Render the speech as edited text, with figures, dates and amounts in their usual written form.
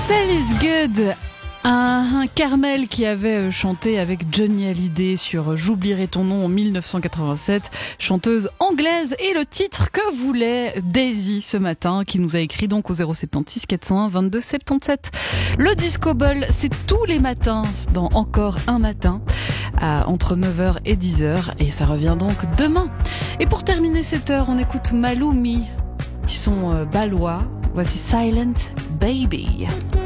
Cell is Good. Un Carmel qui avait chanté avec Johnny Hallyday sur J'oublierai ton nom en 1987, chanteuse anglaise, et le titre que voulait Daisy ce matin, qui nous a écrit donc au 076 401 22 77. Le Disco Ball, c'est tous les matins dans Encore un matin, entre 9h et 10h, et ça revient donc demain. Et pour terminer cette heure, on écoute Malumi, ils sont balois. Voici Silent Baby.